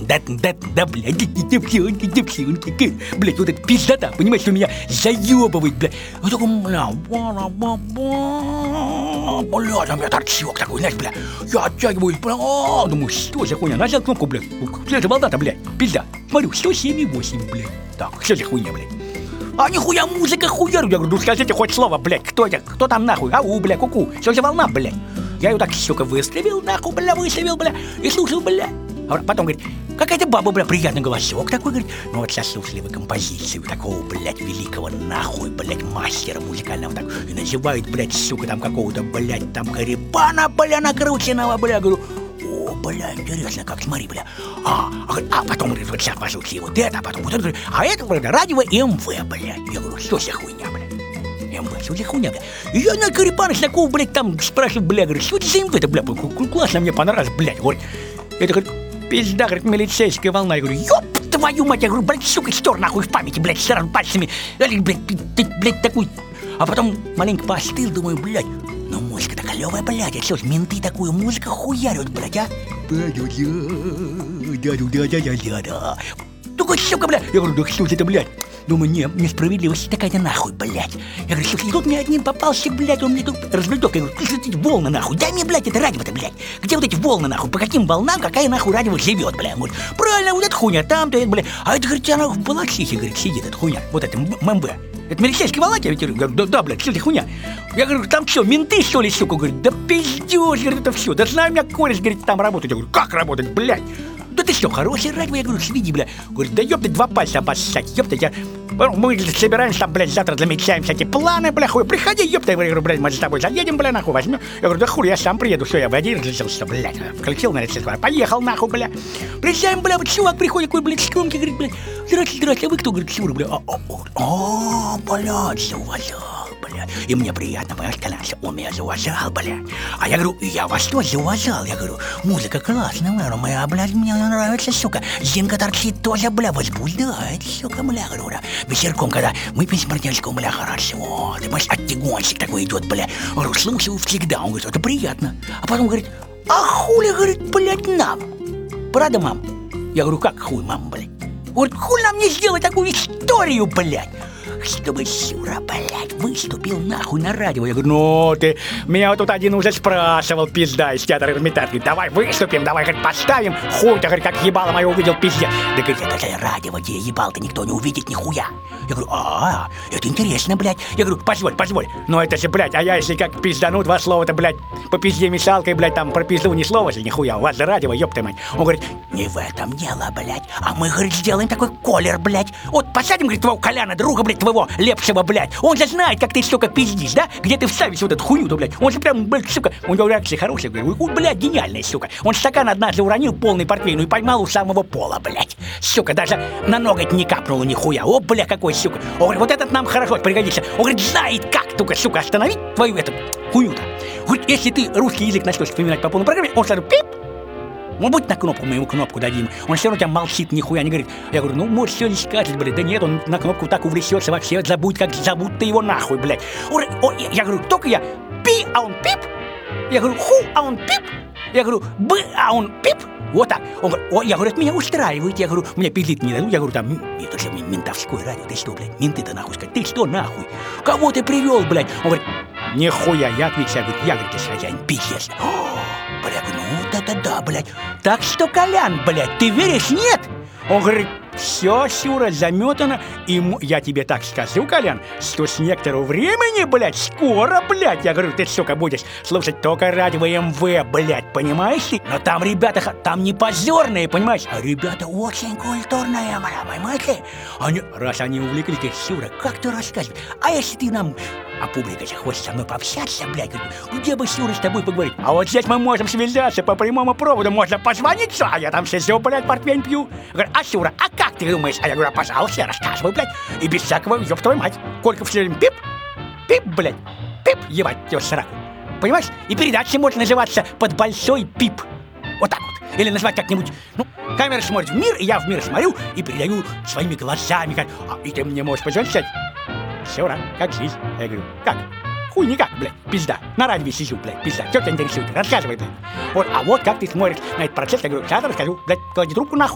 да, блядь, девчонки, блядь, вот эта пиздота, понимаешь, что меня заебывает, блядь. Я такой, бля, там я торчок такой, знаешь, бля, я оттягиваюсь, бля, думаю, что за хуйня, нажал кнопку, блядь, что за волна-то, блядь, пизда, смотрю, 107,8, блядь, так, что за хуйня, блядь. А нихуя музыка хуярю, я говорю, ну скажите хоть слово, блядь, кто там нахуй, ау, бля, ку-ку, что за волна, блядь. Я ее так, сука, выставил, нахуй, бля, и слушал, бля. А потом, говорит, какая-то баба, бля, приятный голосок такой, говорит, ну вот сейчас слушали вы композицию такого, блядь, великого, нахуй, блядь, мастера музыкального, так, и называют, блядь, сука, там какого-то, блядь, там Карибана, бля, накрученного, бля, говорю, о, бля, интересно, как, смотри, бля, а потом, говорит, вот сейчас послушали вот это, а потом вот это, говорит, а это, бля, радио МВ, бля, я говорю, что за хуйня, бля. МВ, что за хуйня, бля? И я на Карибана такого, блядь, там спрашиваю, бля, говорю, что это за МВ-то, бля, классно, мне понравилось, блядь, говорит, это, говорит, пизда, говорит, милицейская волна, я говорю, ёб твою мать, я говорю, блядь, сука, стер нахуй в памяти, блядь, сразу пальцами, блядь, ты, блядь, такой, а потом маленько поостыл, думаю, блядь, ну музыка-то клёвая, блядь, а что ж, менты такую музыку хуярят, блядь, а? Да. Такой, сука, блядь, я говорю, да что это, блядь? Думаю, несправедливость такая-то нахуй, блядь. Я говорю, слушай, тут мне одним попался, блядь, он мне тут развлечок. Я говорю, слушай, эти волны нахуй, дай мне, блядь, это радио-то, блядь. Где вот эти волны нахуй, по каким волнам, какая нахуй радио живет, блядь. Он говорит, правильно, вот эта хуйня, там-то, блядь. А это, говорит, она в Балашихе, говорит, сидит, эта хуйня, вот это ММБ. Это милицейская волна, я говорю, да, блядь, что это хуйня? Я говорю, там что, менты, что ли, сука? Говорит, да пиздёж, говорит, это все. Да знаю, у меня кореш, говорит, там работает. Я говорю, как работать, блядь? Да ты что, хорошее радио? Я говорю, сведи, бля. Говорит, да ёпта, два пальца обоссать, ёпта, я... Мы собираемся там, блядь, завтра замечаем всякие планы, бля, хуй, приходи, ёпта. Я говорю, блядь, мы с тобой заедем, бля, нахуй, возьмем. Я говорю, да хуй, я сам приеду, все, я в один разрешился, блядь. Включил на рецепт, поехал, нахуй, бля. Приезжаем, бля, вот чувак приходит, такой, блядь, скромки, говорит, блядь, здрасте, а вы кто? Говорит, Шура, бля. Блядь, зауважал, бля. И мне приятно, понимаешь, конечно, он меня зауважал, бля. А я говорю, я вас тоже зауважал, я говорю, музыка классная, моя, блядь, мне нравится, сука. Зинка торчит тоже, бля, возбуждает, сука, бля, говорю, да. Вечерком, когда мы пьем с партнерчиком, бля, хорошо, ты понимаешь, оттягончик такой идет, бля. Говорю, слушаю всегда, он говорит, это приятно. А потом говорит, а хули, говорит, блядь, нам? Правда, мам? Я говорю, как хуй, мам, блядь? Говорит, хуй нам не сделать такую историю, блядь? Чтобы Шура, блядь, выступил нахуй на радио. Я говорю, ну ты, меня вот тут один уже спрашивал, пизда, из театра Эрмитаж. Говорит, давай выступим, давай, говорит, поставим. Хуй-то, говорит, как ебало мое увидел, пиздец. Да, говорит, это же радио, где ебал-то никто не увидит нихуя. Я говорю, это интересно, блядь. Я говорю, позволь. Но это же, блядь, а я если как пиздану два слова-то, блядь, по пизде мешалкой, блядь, там про пизду ни слова же, нихуя. У вас же радио, ёпта мать. Он говорит, не в этом дело, блядь. А мы, говорит, сделаем такой колер, блядь. Вот посадим, говорит, твоего Коляна, друга, блядь, твоего Лепшего, блядь. Он же знает, как ты, сука, пиздишь, да? Где ты вставишь вот эту хуйню-то, блядь. Он же прям, блядь, сука, у него реакция хорошая, говорю, блядь, гениальная, сука. Он стакан однажды уронил полный портвейну и поймал у самого пола, блядь. Сука, даже на ноготь не капнуло нихуя. О, бля, какой, сука. Он говорит, вот этот нам хорошо пригодится. Он говорит, знает как, только, сука, остановить твою эту хуйню-то. Говорит, если ты русский язык начнешь вспоминать по полной программе, он сразу пип. Ну, будь на кнопку, мы ему кнопку дадим. Он все равно у тебя молчит, нихуя не говорит. Я говорю, ну, может, все не скажет, блядь. Да нет, он на кнопку так увлечется, вообще забудь, как зовут ты его нахуй, блядь. Я говорю, только я пи, а он пип. Я говорю, ху, а он пип. Я говорю, б, а он пип. Вот так. Он говорит, я говорю, это меня устраивает. Я говорю, мне пиздить не дадут. Я говорю, там, это же ментовское радио. Ты что, блядь, менты-то нахуй сказать. Ты что, нахуй? Кого ты привел, блядь? Он говорит, нихуя, я отвечаю, говорит, я, говорит, ты хозяин, пиздец. Бля, ну вот это да, блядь. Так что, Колян, блядь, ты веришь, нет? Он говорит, все, Шура, заметано. И я тебе так скажу, Колян, что с некоторого времени, блядь, скоро, блядь. Я говорю, ты, сука, будешь слушать только радио МВ, блядь, понимаешь ты? Но там ребята, там не позорные, понимаешь? А ребята очень культурные, бля, понимаешь ли? Раз они увлеклись, ты, Шура, как ты рассказываешь? А если ты нам... А публика же хочет со мной пообщаться, блядь. Где бы Шура с тобой поговорить? А вот здесь мы можем связаться по прямому проводу. Можно позвонить, а я там сижу, блядь, портвейн пью. Говорю, а Шура, а как ты думаешь? А я говорю, пожалуйста, рассказывай, блядь. И без всякого, ёб твою мать. Колька все время пип, пип, блядь, пип, ебать, тебя сраку. Понимаешь? И передача может называться «Под большой пип». Вот так вот. Или назвать как-нибудь, ну, камера смотрит в мир, и я в мир смотрю и передаю своими глазами. И ты мне можешь позвонить? Шура, как жизнь? Я говорю, как? Хуй никак, блядь, пизда. На радио сижу, блядь, пизда. Что тебя интересует? Рассказывай, блядь. Вот, а вот как ты смотришь на этот процесс, я говорю, сейчас расскажу, блядь, клади трубку нахуй.